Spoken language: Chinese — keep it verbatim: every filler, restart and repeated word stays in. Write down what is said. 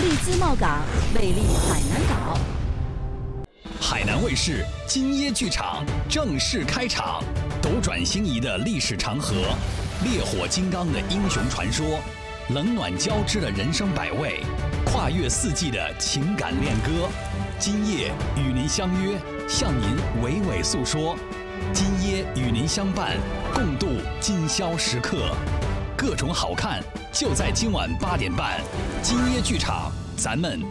力自贸港，魅力海南岛。 海南卫视金椰剧场正式开场，斗转星移的历史长河，烈火金刚的英雄传说，冷暖交织的人生百味，跨越四季的情感恋歌。今夜与您相约，向您娓娓诉说。今夜与您相伴，共度今宵时刻。各种好看就在今晚八点半，金椰剧场，咱们